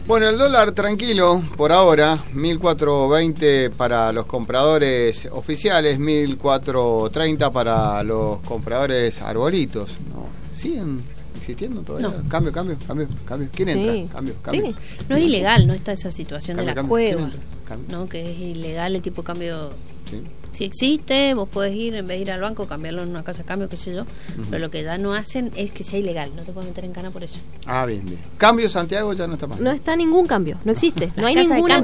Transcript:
Bueno, el dólar tranquilo por ahora, 1.420 para los compradores oficiales, 1.430 para los compradores arbolitos. ¿No? ¿Siguen existiendo todavía? No. Cambio. ¿Quién entra? Sí. Cambio. Sí. No es ilegal, no está esa situación de la cueva, ¿Quién entra? ¿no? Que es ilegal el tipo de cambio. Sí. Si existe, vos podés ir, en vez de ir al banco, cambiarlo en una casa de cambio, qué sé yo. Pero lo que ya no hacen es que sea ilegal, no te puedes meter en cana por eso. Ah, bien. Cambio Santiago ya no está más. No está ningún cambio, no existe. No hay Casa de ninguna